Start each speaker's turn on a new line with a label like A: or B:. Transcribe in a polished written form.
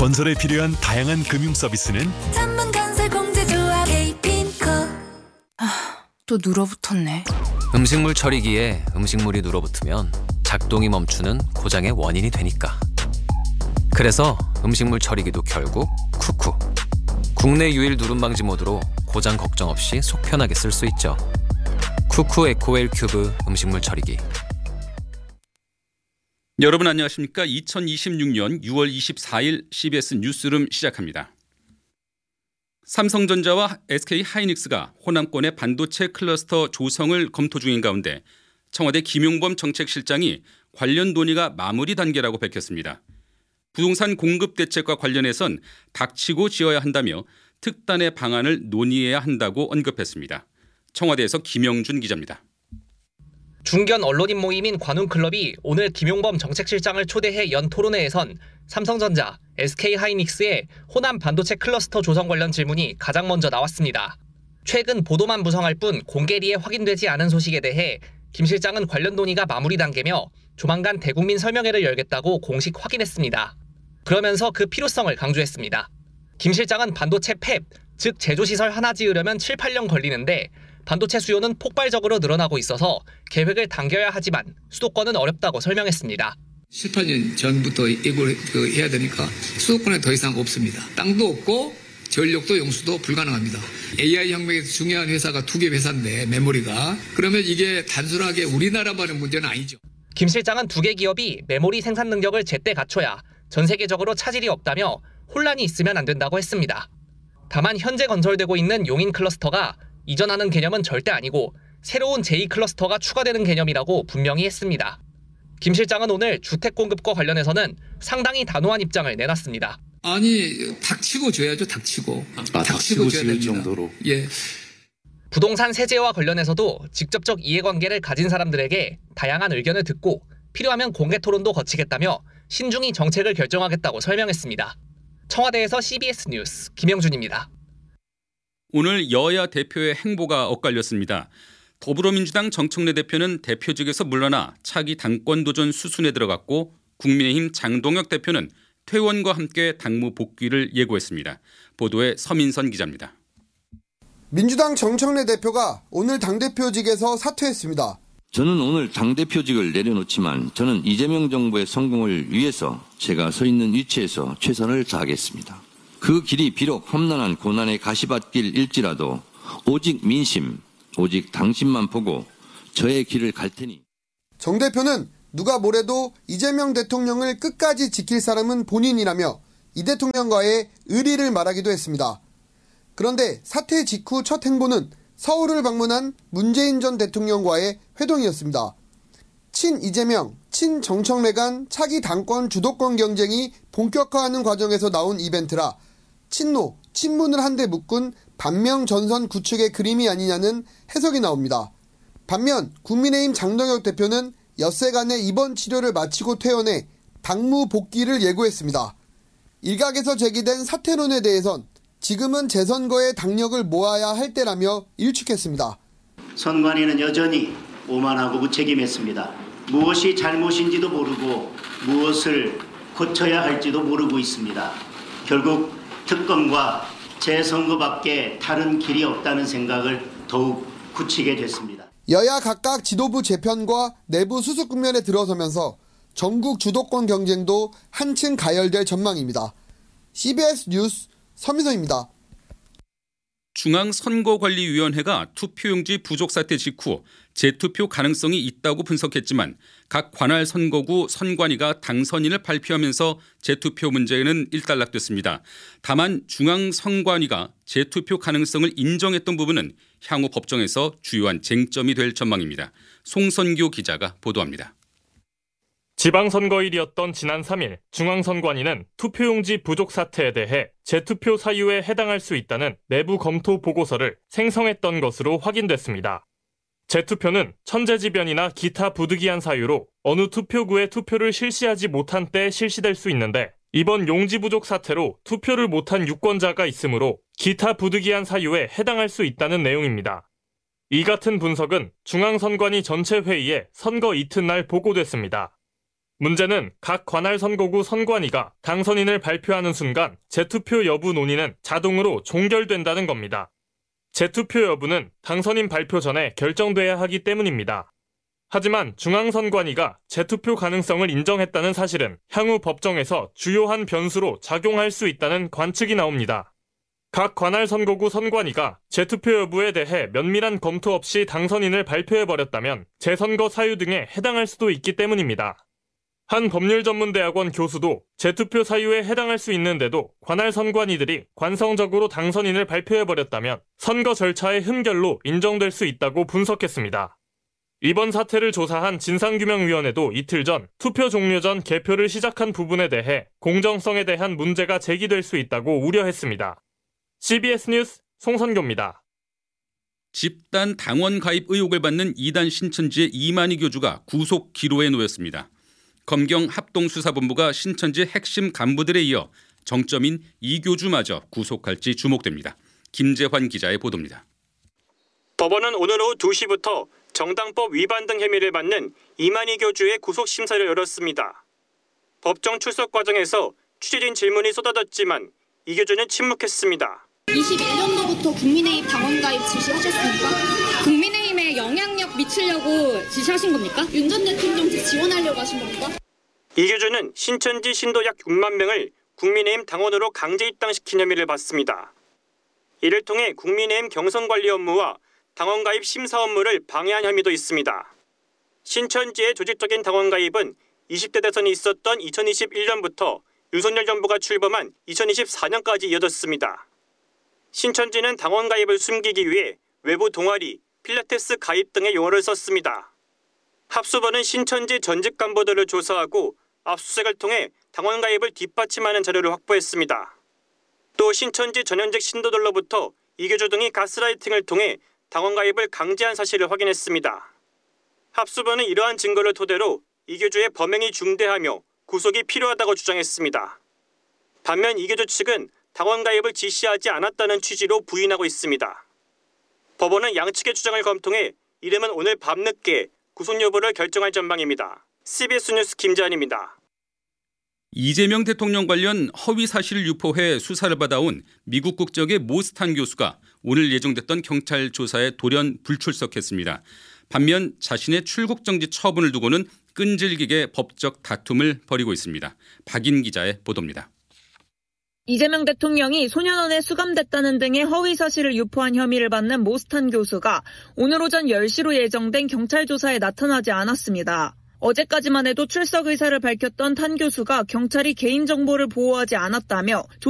A: 건설에 필요한 다양한 금융 서비스는
B: 전문건설공제조합 KP인코.
C: 또 눌어붙었네.
D: 음식물 처리기에 음식물이 눌어붙으면 작동이 멈추는 고장의 원인이 되니까. 그래서 음식물 처리기도 결국 쿠쿠. 국내 유일 누름방지 모드로 고장 걱정 없이 속 편하게 쓸 수 있죠. 쿠쿠 에코웰 큐브 음식물 처리기.
E: 여러분 안녕하십니까? 2026년 6월 24일 CBS 뉴스룸 시작합니다. 삼성전자와 SK하이닉스가 호남권의 반도체 클러스터 조성을 검토 중인 가운데 청와대 김용범 정책실장이 관련 논의가 마무리 단계라고 밝혔습니다. 부동산 공급 대책과 관련해선 닥치고 지어야 한다며 특단의 방안을 논의해야 한다고 언급했습니다. 청와대에서 김영준 기자입니다.
F: 중견 언론인 모임인 관훈클럽이 오늘 김용범 정책실장을 초대해 연 토론회에선 삼성전자, SK하이닉스의 호남 반도체 클러스터 조성 관련 질문이 가장 먼저 나왔습니다. 최근 보도만 무성할 뿐 공개리에 확인되지 않은 소식에 대해 김 실장은 관련 논의가 마무리 단계며 조만간 대국민 설명회를 열겠다고 공식 확인했습니다. 그러면서 그 필요성을 강조했습니다. 김 실장은 반도체 팹, 즉 제조시설 하나 지으려면 7, 8년 걸리는데 반도체 수요는 폭발적으로 늘어나고 있어서 계획을 당겨야 하지만 수도권은 어렵다고 설명했습니다.
G: 7, 8년 전부터 이걸 해야 되니까 수도권에 더 이상 없습니다. 땅도 없고 전력도 용수도 불가능합니다. AI 혁명에서 중요한 회사가 2개 회사인데 메모리가 그러면 이게 단순하게 우리나라만의 문제는 아니죠.
F: 김 실장은 2개 기업이 메모리 생산 능력을 제때 갖춰야 전 세계적으로 차질이 없다며 혼란이 있으면 안 된다고 했습니다. 다만 현재 건설되고 있는 용인 클러스터가 이전하는 개념은 절대 아니고 새로운 제2클러스터가 추가되는 개념이라고 분명히 했습니다. 김 실장은 오늘 주택 공급과 관련해서는 상당히 단호한 입장을 내놨습니다.
G: 아니 닥치고 줘야죠. 닥치고 줘야 될 정도로. 예.
F: 부동산 세제와 관련해서도 직접적 이해관계를 가진 사람들에게 다양한 의견을 듣고 필요하면 공개 토론도 거치겠다며 신중히 정책을 결정하겠다고 설명했습니다. 청와대에서 CBS 뉴스 김영준입니다.
E: 오늘 여야 대표의 행보가 엇갈렸습니다. 더불어민주당 정청래 대표는 대표직에서 물러나 차기 당권 도전 수순에 들어갔고 국민의힘 장동혁 대표는 퇴원과 함께 당무 복귀를 예고했습니다. 보도에 서민선 기자입니다.
H: 민주당 정청래 대표가 오늘 당대표직에서 사퇴했습니다.
I: 저는 오늘 당대표직을 내려놓지만 저는 이재명 정부의 성공을 위해서 제가 서 있는 위치에서 최선을 다하겠습니다. 그 길이 비록 험난한 고난의 가시밭길일지라도 오직 민심, 오직 당신만 보고 저의 길을 갈 테니.
H: 정 대표는 누가 뭐래도 이재명 대통령을 끝까지 지킬 사람은 본인이라며 이 대통령과의 의리를 말하기도 했습니다. 그런데 사퇴 직후 첫 행보는 서울을 방문한 문재인 전 대통령과의 회동이었습니다. 친 이재명, 친 정청래 간 차기 당권 주도권 경쟁이 본격화하는 과정에서 나온 이벤트라 친노, 친문을 한데 묶은 반명 전선 구축의 그림이 아니냐는 해석이 나옵니다. 반면 국민의힘 장동혁 대표는 엿새간의 입원 치료를 마치고 퇴원해 당무 복귀를 예고했습니다. 일각에서 제기된 사퇴론에 대해선 지금은 재선거에 당력을 모아야 할 때라며 일축했습니다.
J: 선관위는 여전히 오만하고 무책임했습니다. 무엇이 잘못인지도 모르고 무엇을 고쳐야 할지도 모르고 있습니다. 결국 특검과 재선거밖에 다른 길이 없다는 생각을 더욱 굳히게 됐습니다.
H: 여야 각각 지도부 재편과 내부 수습 국면에 들어서면서 전국 주도권 경쟁도 한층 가열될 전망입니다. CBS 뉴스 서민선입니다.
E: 중앙선거관리위원회가 투표용지 부족 사태 직후 재투표 가능성이 있다고 분석했지만 각 관할 선거구 선관위가 당선인을 발표하면서 재투표 문제는 일단락됐습니다. 다만 중앙선관위가 재투표 가능성을 인정했던 부분은 향후 법정에서 주요한 쟁점이 될 전망입니다. 송선교 기자가 보도합니다.
K: 지방선거일이었던 지난 3일 중앙선관위는 투표용지 부족 사태에 대해 재투표 사유에 해당할 수 있다는 내부 검토 보고서를 생성했던 것으로 확인됐습니다. 재투표는 천재지변이나 기타 부득이한 사유로 어느 투표구에 투표를 실시하지 못한 때 실시될 수 있는데 이번 용지 부족 사태로 투표를 못한 유권자가 있으므로 기타 부득이한 사유에 해당할 수 있다는 내용입니다. 이 같은 분석은 중앙선관위 전체 회의에 선거 이튿날 보고됐습니다. 문제는 각 관할 선거구 선관위가 당선인을 발표하는 순간 재투표 여부 논의는 자동으로 종결된다는 겁니다. 재투표 여부는 당선인 발표 전에 결정돼야 하기 때문입니다. 하지만 중앙선관위가 재투표 가능성을 인정했다는 사실은 향후 법정에서 주요한 변수로 작용할 수 있다는 관측이 나옵니다. 각 관할 선거구 선관위가 재투표 여부에 대해 면밀한 검토 없이 당선인을 발표해버렸다면 재선거 사유 등에 해당할 수도 있기 때문입니다. 한 법률전문대학원 교수도 재투표 사유에 해당할 수 있는데도 관할 선관위들이 관성적으로 당선인을 발표해버렸다면 선거 절차의 흠결로 인정될 수 있다고 분석했습니다. 이번 사태를 조사한 진상규명위원회도 이틀 전 투표 종료 전 개표를 시작한 부분에 대해 공정성에 대한 문제가 제기될 수 있다고 우려했습니다. CBS 뉴스 송선교입니다.
E: 집단 당원 가입 의혹을 받는 2단 신천지의 이만희 교주가 구속 기로에 놓였습니다. 검경 합동수사본부가 신천지 핵심 간부들에 이어 정점인 이 교주마저 구속할지 주목됩니다. 김재환 기자의 보도입니다.
L: 법원은 오늘 오후 2시부터 정당법 위반 등 혐의를 받는 이만희 교주의 구속심사를 열었습니다. 법정 출석 과정에서 취재진 질문이 쏟아졌지만 이 교주는 침묵했습니다.
M: 21년도부터 국민의힘 당원가입 지시하셨습니까? 국민의힘에 영향력 미치려고 지시하신 겁니까? 윤 전 대통령 지원하려고 하신 겁니까?
L: 이 교주는 신천지 신도 약 6만 명을 국민의힘 당원으로 강제 입당시킨 혐의를 받습니다. 이를 통해 국민의힘 경선관리 업무와 당원가입 심사 업무를 방해한 혐의도 있습니다. 신천지의 조직적인 당원가입은 20대 대선이 있었던 2021년부터 윤석열 정부가 출범한 2024년까지 이어졌습니다. 신천지는 당원가입을 숨기기 위해 외부 동아리, 필라테스 가입 등의 용어를 썼습니다. 합수본은 신천지 전직 간부들을 조사하고 압수수색을 통해 당원가입을 뒷받침하는 자료를 확보했습니다. 또 신천지 전현직 신도들로부터 이 교주 등이 가스라이팅을 통해 당원가입을 강제한 사실을 확인했습니다. 합수본은 이러한 증거를 토대로 이 교주의 범행이 중대하며 구속이 필요하다고 주장했습니다. 반면 이 교주 측은 당원가입을 지시하지 않았다는 취지로 부인하고 있습니다. 법원은 양측의 주장을 검토해 이르면 오늘 밤늦게 구속 여부를 결정할 전망입니다. CBS 뉴스 김재환입니다.
E: 이재명 대통령 관련 허위 사실 유포해 수사를 받아온 미국 국적의 모스탄 교수가 오늘 예정됐던 경찰 조사에 돌연 불출석했습니다. 반면 자신의 출국 정지 처분을 두고는 끈질기게 법적 다툼을 벌이고 있습니다. 박인 기자의 보도입니다.
N: 이재명 대통령이 소년원에 수감됐다는 등의 허위 사실을 유포한 혐의를 받는 모스탄 교수가 오늘 오전 10시로 예정된 경찰 조사에 나타나지 않았습니다. 어제까지만 해도 출석 의사를 밝혔던 탄 교수가 경찰이 개인정보를 보호하지 않았다며